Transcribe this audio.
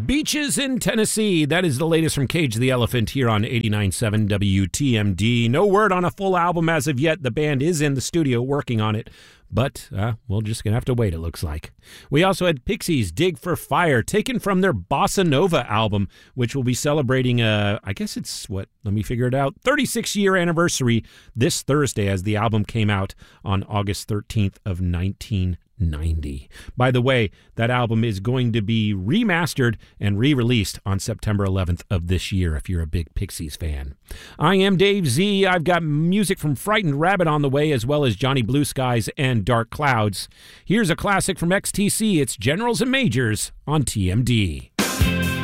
Beaches in Tennessee. That is the latest from Cage the Elephant here on 89.7 WTMD. No word on a full album as of yet. The band is in the studio working on it, but we're just going to have to wait, it looks like. We also had Pixies' Dig for Fire, taken from their Bossa Nova album, which will be celebrating, I guess it's, let me figure it out, 36-year anniversary this Thursday as the album came out on August 13th of 1990. By the way, that album is going to be remastered and re-released on September 11th of this year if you're a big Pixies fan. I am Dave Z. I've got music from Frightened Rabbit on the way, as well as Johnny Blue Skies and Dark Clouds. Here's a classic from XTC. It's Generals and Majors on TMD.